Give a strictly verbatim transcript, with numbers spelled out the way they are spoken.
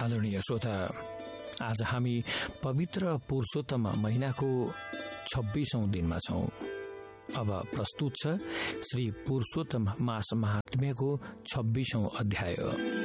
आदरणीय श्रोता, आज हामी पवित्र पुरुषोत्तम महिनाको छब्बीसौं दिनमा छौं। अब प्रस्तुत छ श्री पुरुषोत्तम मास महात्म्यको छब्बीसौं अध्याय।